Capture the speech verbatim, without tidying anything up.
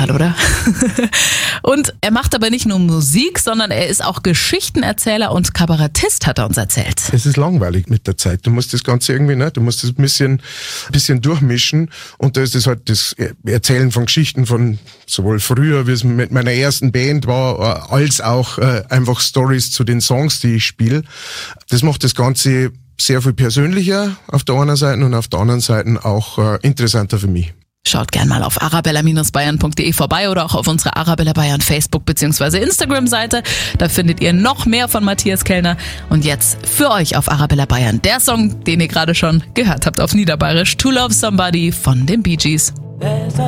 Geil, oder? Und er macht aber nicht nur Musik, sondern er ist auch Geschichtenerzähler und Kabarettist, hat er uns erzählt. Es ist langweilig mit der Zeit. Du musst das Ganze irgendwie, ne, du musst das ein bisschen, bisschen durchmischen. Und da ist es halt das Erzählen von Geschichten von sowohl früher, wie es mit meiner ersten Band war, als auch äh, einfach Stories zu den Songs, die ich spiele. Das macht das Ganze sehr viel persönlicher auf der einen Seite und auf der anderen Seite auch äh, interessanter für mich. Schaut gern mal auf arabella Bindestrich bayern punkt de vorbei oder auch auf unserer Arabella Bayern Facebook- bzw. Instagram-Seite. Da findet ihr noch mehr von Matthias Kellner. Und jetzt für euch auf Arabella Bayern der Song, den ihr gerade schon gehört habt auf Niederbayerisch, To Love Somebody von den Bee Gees.